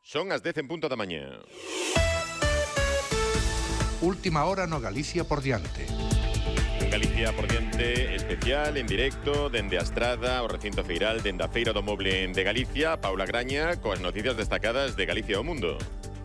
Son as 10 en punto da mañá. Última hora no Galicia por diante. Galicia por diante especial, en directo, dende a Estrada, o recinto feiral, dende a Feira do Moble de Galicia. Paula Graña, coas noticias destacadas de Galicia ao mundo.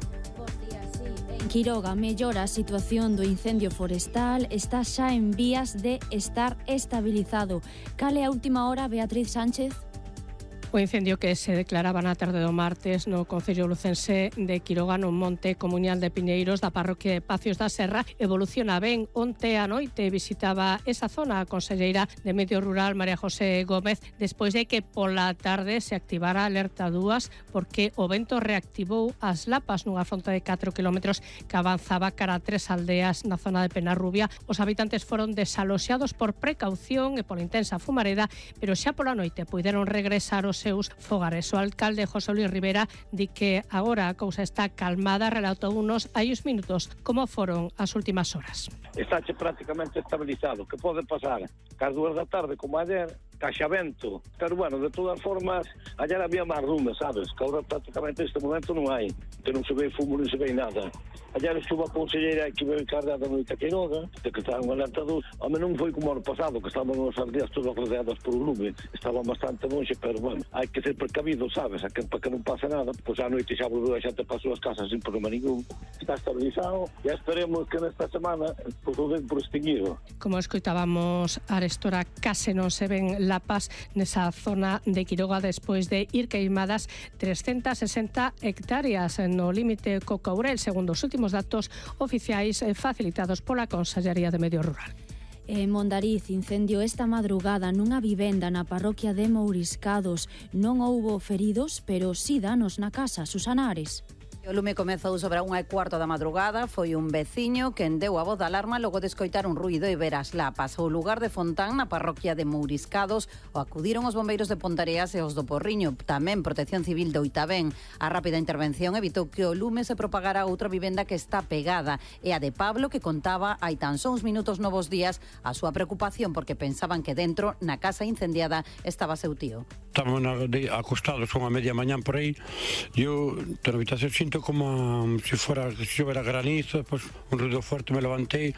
En Quiroga mellora a situación do incendio forestal, está xa en vías de estar estabilizado. Cal é a última hora, Beatriz Sánchez? O incendio que se declaraba na tarde do martes no concello lucense de Quiroga, no monte comunal de Piñeiros da parroquia de Pacios da Serra, evoluciona ben. Onte a noite visitaba esa zona a conselleira de Medio Rural, María José Gómez, despois de que pola tarde se activara a alerta 2 porque o vento reactivou as lapas nunha fronte de 4 km que avanzaba cara a 3 aldeas na zona de Penarrubia. Os habitantes foron desaloxados por precaución e pola intensa fumareda, pero xa pola noite puideron regresar aos seus fogares. O alcalde José Luis Rivera di que agora a cousa está calmada, relatou unos hai uns minutos como foron as últimas horas. Estáche prácticamente estabilizado. Que pode pasar? Cas 2 da tarde, como ayer, caixa vento. Pero bueno, de todas formas, ayer había máis rume, sabes? Que agora prácticamente neste momento non hai. Que non se ve fumo, non se ve nada. Ayer estuvo a conselleira que veio carga da noite a Quiroga, de que estaban alertados. A mí non foi como ano pasado, que estaban os aldeas todas rodeadas por un lume. Estaban bastante longe, pero bueno, hai que ser precavido, sabes? Para que non pase nada. Pois a noite xa volveu a xente para as súas casas sin problema ningún. Está estabilizado e esperemos que nesta semana pois o den por extinguido. Como escoitábamos arestora, case non se ven lapas nesa zona de Quiroga despois de ir queimadas 360 hectáreas no límite co Courel, segundo os últimos datos oficiais facilitados pola Consellería de Medio Rural. En Mondariz, incendio esta madrugada nunha vivenda na parroquia de Mouriscados. Non houbo feridos, pero sí danos na casa. Susana Ares. O lume comezou sobre a 1:15 da madrugada. Foi un veciño quen deu a voz de alarma logo de escoitar un ruído e ver as lapas. O lugar de Fontán, na parroquia de Mouriscados, o acudiron os bombeiros de Pontareas e os do Porriño. Tamén Protección Civil de Oitabén. A rápida intervención evitou que o lume se propagara a outra vivenda que está pegada. E a de Pablo, que contaba hai tan só uns minutos novos días a súa preocupación porque pensaban que dentro, na casa incendiada, estaba seu tío. Estamos acostados unha media mañán por aí. Eu, na habitación, sinto como se xovera granizo, pues, un ruido forte, me levantei,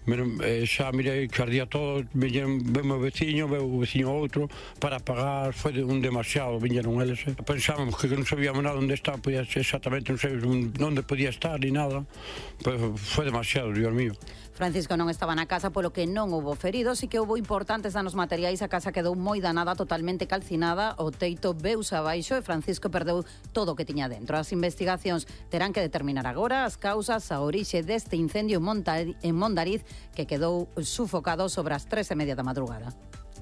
xa mirei que ardía todo, veu o veciño outro, para apagar, foi un demasiado, viñeron eles. Pensábamos que non sabíamos nada onde estaba, podía ser exactamente, non sei onde podía estar, ni nada, pues foi demasiado, Dios mío. Francisco non estaba na casa, polo que non houbo feridos e que houbo importantes danos materiais. A casa quedou moi danada, totalmente calcinada, o teito veuse abaixo e Francisco perdeu todo o que tiña dentro. As investigacións terán que determinar agora as causas, a orixe deste incendio en Mondariz, que quedou sufocado sobre as 3:30 da madrugada.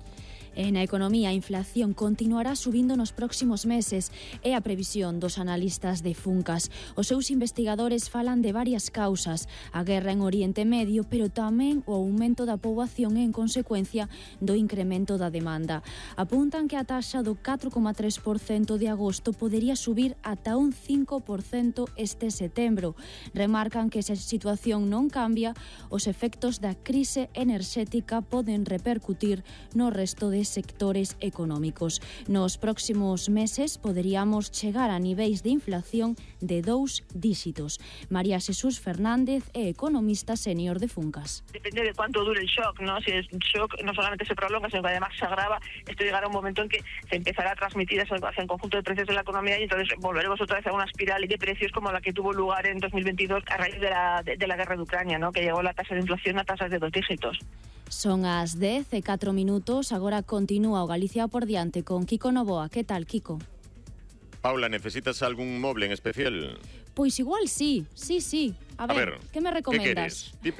Na economía, a inflación continuará subindo nos próximos meses. É a previsión dos analistas de Funcas. Os seus investigadores falan de varias causas. A guerra en Oriente Medio, pero tamén o aumento da poboación e, en consecuencia, do incremento da demanda. Apuntan que a taxa do 4,3% de agosto podería subir ata un 5% este setembro. Remarcan que se a situación non cambia, os efectos da crise enerxética poden repercutir no resto de sectores económicos. Nos próximos meses poderíamos chegar a niveis de inflación de 2 díxitos. María Jesús Fernández é economista sénior de Funcas. Depende de cuánto dure el shock, ¿no? Si el shock no solamente se prolonga, sino que además se agrava, esto llegará a un momento en que se empezará a transmitir hacia el conjunto de precios de la economía y entonces volveremos otra vez a una espiral de precios como la que tuvo lugar en 2022 a raíz de la guerra de Ucrania, ¿no? Que llegó la tasa de inflación a tasas de 2 dígitos. Son as 10:04, agora continúa o Galicia por diante con Kiko Novoa. Que tal, Kiko? Paula, necesitas algún moble en especial? Pois igual sí. A ver, que me recomendas? ¿Qué queres?